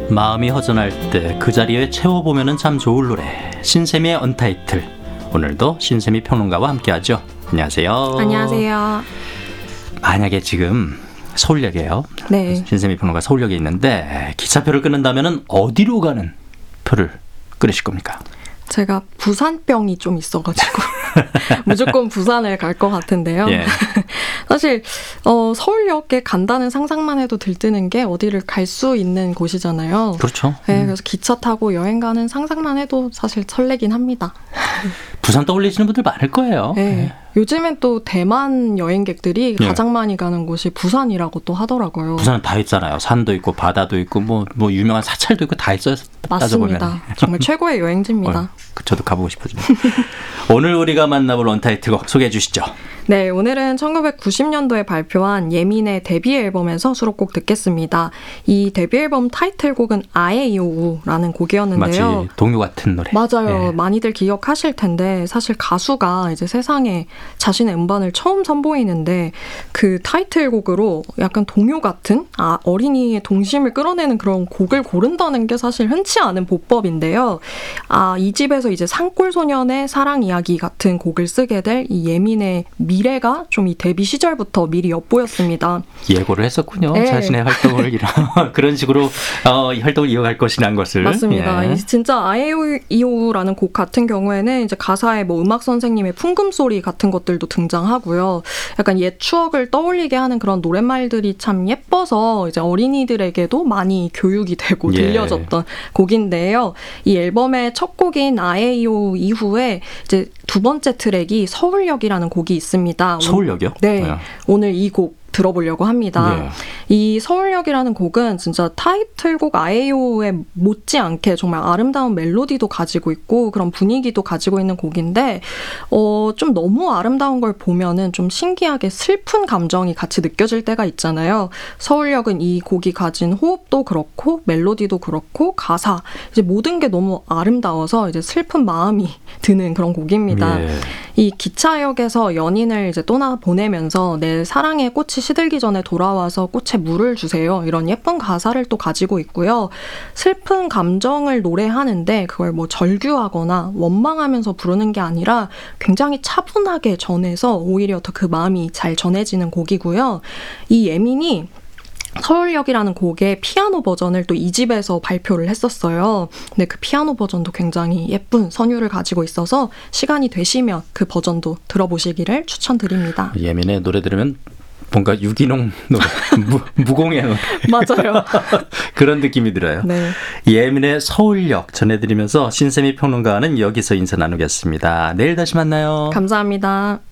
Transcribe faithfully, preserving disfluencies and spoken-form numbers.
마음이 허전할 때 그 자리에 채워보면 참 좋을 노래, 신세미의 언타이틀. 오늘도 신세미 평론가와 함께하죠. 안녕하세요. 안녕하세요. 만약에 지금 서울역이에요. 네. 신세미 평론가 서울역에 있는데 기차표를 끊는다면 어디로 가는 표를 끊으실 겁니까? 제가 부산병이 좀 있어가지고 무조건 부산을 갈 것 같은데요. 예. 사실 어, 서울역에 간다는 상상만 해도 들뜨는 게 어디를 갈 수 있는 곳이잖아요. 그렇죠. 네, 음. 그래서 기차 타고 여행 가는 상상만 해도 사실 설레긴 합니다. 부산 떠올리시는 분들 많을 거예요. 네. 예. 요즘엔 또 대만 여행객들이 예. 가장 많이 가는 곳이 부산이라고 또 하더라고요. 부산은 다 있잖아요. 산도 있고 바다도 있고 뭐, 뭐 유명한 사찰도 있고 다 있어요. 맞습니다. 정말 최고의 여행지입니다. 어, 저도 가보고 싶어집니다. 오늘 우리가 만나볼 언타이틀곡 소개해 주시죠. 네, 오늘은 천구백구십 년도에 발표한 예민의 데뷔 앨범에서 수록곡 듣겠습니다. 이 데뷔 앨범 타이틀곡은 아에이오우라는 곡이었는데요. 마치 동요 같은 노래. 맞아요. 예. 많이들 기억하실 텐데 사실 가수가 이제 세상에 자신의 음반을 처음 선보이는데 그 타이틀곡으로 약간 동요 같은 아, 어린이의 동심을 끌어내는 그런 곡을 고른다는 게 사실 흔치 않은 보법인데요. 아, 이 집에서 이제 산골소년의 사랑 이야기 같은 곡을 쓰게 될 이 예민의 미래가 좀 이 데뷔 시절부터 미리 엿보였습니다. 예고를 했었군요. 네. 자신의 활동을 이런 그런 식으로 어, 활동을 이어갈 것이라는 것을. 맞습니다. 예. 이 진짜 아에이오우라는 곡 같은 경우에는 이제 가사에 뭐 음악 선생님의 풍금 소리 같은 것들도 등장하고요. 약간 옛 추억을 떠올리게 하는 그런 노랫말들이 참 예뻐서 이제 어린이들에게도 많이 교육이 되고 예. 들려졌던 곡인데요. 이 앨범의 첫 곡인 아에이오우 이후에 이제 두 번째 트랙이 서울역이라는 곡이 있습니다. 서울역이요? 네. 네. 오늘 이 곡 들어보려고 합니다. 예. 이 서울역이라는 곡은 진짜 타이틀곡 아에이오우에 못지않게 정말 아름다운 멜로디도 가지고 있고 그런 분위기도 가지고 있는 곡인데 어, 좀 너무 아름다운 걸 보면은 좀 신기하게 슬픈 감정이 같이 느껴질 때가 있잖아요. 서울역은 이 곡이 가진 호흡도 그렇고 멜로디도 그렇고 가사 이제 모든 게 너무 아름다워서 이제 슬픈 마음이 드는 그런 곡입니다. 예. 이 기차역에서 연인을 이제 떠나 보내면서 내 사랑의 꽃이 시들기 전에 돌아와서 꽃에 물을 주세요. 이런 예쁜 가사를 또 가지고 있고요. 슬픈 감정을 노래하는데 그걸 뭐 절규하거나 원망하면서 부르는 게 아니라 굉장히 차분하게 전해서 오히려 더 그 마음이 잘 전해지는 곡이고요. 이 예민이 서울역이라는 곡의 피아노 버전을 또 이 집에서 발표를 했었어요. 근데 그 피아노 버전도 굉장히 예쁜 선율을 가지고 있어서 시간이 되시면 그 버전도 들어보시기를 추천드립니다. 예민의 노래 들으면 뭔가 유기농 노래, 무, 무공의 노래. 맞아요. 그런 느낌이 들어요. 네. 예민의 서울역 전해드리면서 신세미 평론가는 여기서 인사 나누겠습니다. 내일 다시 만나요. 감사합니다.